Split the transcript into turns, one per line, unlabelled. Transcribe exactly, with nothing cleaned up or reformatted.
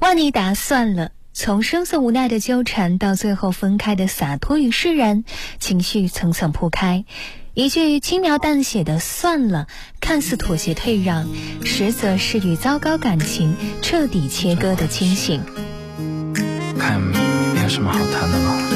奥尼达算了，从生涩无奈的纠缠到最后分开的洒脱与释然，情绪层层铺开。一句轻描淡写的算了，看似妥协退让，实则是与糟糕感情彻底切割的清醒。
看没有什么好谈的了。